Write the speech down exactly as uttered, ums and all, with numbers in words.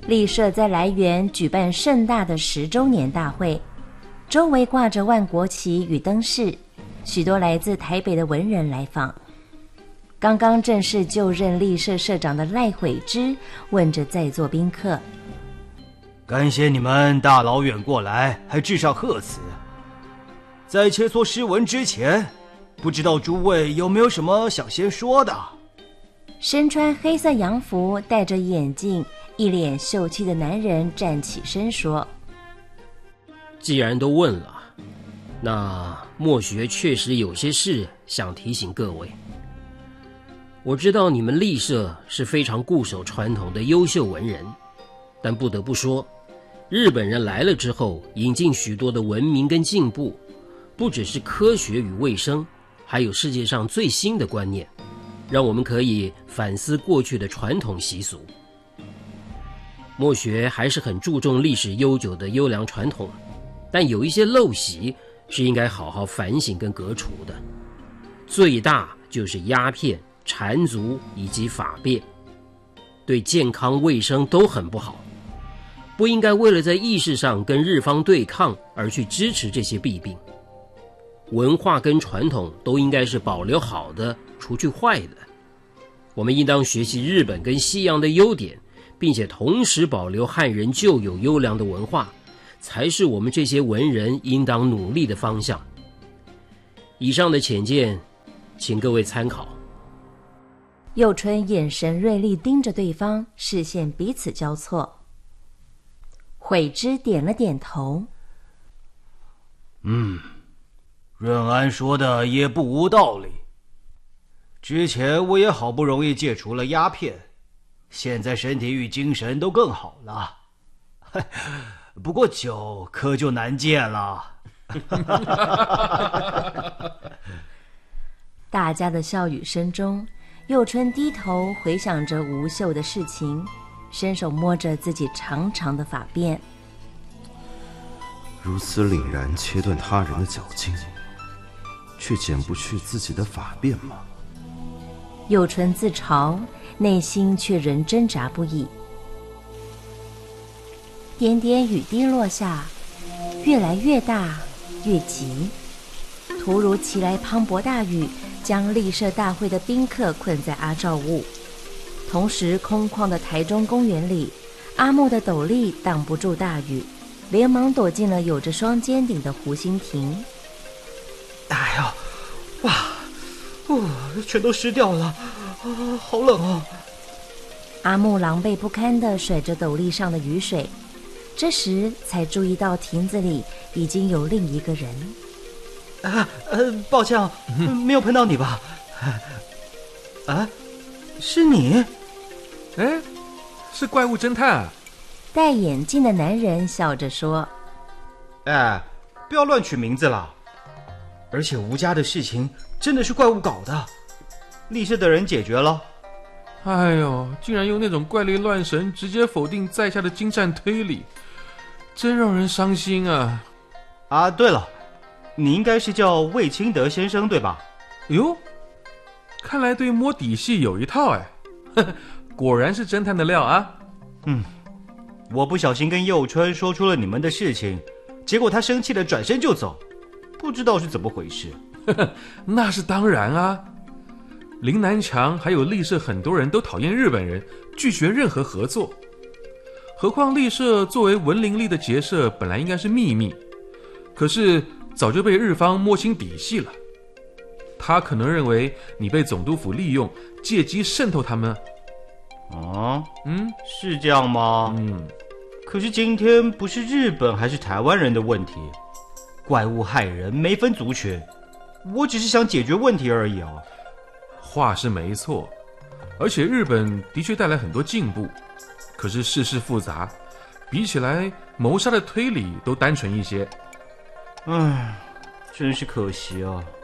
立社在来源举办盛大的十周年大会，周围挂着万国旗与灯饰，许多来自台北的文人来访。刚刚正式就任立社社长的赖悔之问着在座宾客： 感谢你们大老远过来，还致上贺词。在切磋诗文之前，不知道诸位有没有什么想先说的？ 身穿黑色洋服、戴着眼镜、一脸秀气的男人站起身说： 既然都问了，那墨学确实有些事想提醒各位。我知道你们立社是非常固守传统的优秀文人，但不得不说，日本人来了之后，引进许多的文明跟进步，不只是科学与卫生，还有世界上最新的观念，让我们可以反思过去的传统习俗。墨学还是很注重历史悠久的优良传统，但有一些陋习是应该好好反省跟革除的。最大就是鸦片、缠足以及法变，对健康卫生都很不好，不应该为了在意识上跟日方对抗而去支持这些弊病。文化跟传统都应该是保留好的，除去坏的。我们应当学习日本跟西洋的优点，并且同时保留汉人旧有优良的文化，才是我们这些文人应当努力的方向。以上的浅见，请各位参考。 佑春眼神锐利盯着对方，视线彼此交错。悔之点了点头。 嗯，润安说的也不无道理。之前我也好不容易戒除了鸦片，现在身体与精神都更好了。不过酒可就难戒了。 大家的笑语声中，佑春低头回想着吴秀的事情，伸手摸着自己长长的发辫。 如此凛然切断他人的脚筋，却剪不去自己的发辫吗？ 佑春自嘲，内心却仍挣扎不已。点点雨滴落下，越来越大，越急。突如其来磅礴大雨将立社大会的宾客困在阿照屋，同时空旷的台中公园里，阿木的斗笠挡不住大雨，连忙躲进了有着双尖顶的湖心亭。 哎呦，哇，哦，全都湿掉了，啊，好冷哦！ 阿木狼狈不堪地甩着斗笠上的雨水，这时才注意到亭子里已经有另一个人。 啊，呃，抱歉啊，没有碰到你吧？啊，是你？ 哎，是怪物侦探啊！ 戴眼镜的男人笑着说： 哎，不要乱取名字了。而且吴家的事情真的是怪物搞的，立社的人解决了。 哎呦，竟然用那种怪力乱神直接否定在下的精湛推理，真让人伤心啊！ 啊，对了，你应该是叫魏清德先生对吧？ 哟，看来对摸底细有一套哎，呵呵，果然是侦探的料啊！ 嗯，我不小心跟佑春说出了你们的事情，结果他生气的转身就走，不知道是怎么回事。 呵呵，那是当然啊！林南强还有立社很多人都讨厌日本人，拒绝任何合作。何况立社作为文林立的结社，本来应该是秘密，可是早就被日方摸清底细了。他可能认为你被总督府利用，借机渗透他们。 哦， 嗯， 是这样吗？ 嗯， 可是今天不是日本还是台湾人的问题，怪物害人没分族群，我只是想解决问题而已啊。 话是没错，而且日本的确带来很多进步，可是世事复杂，比起来谋杀的推理都单纯一些。 唉，真是可惜啊。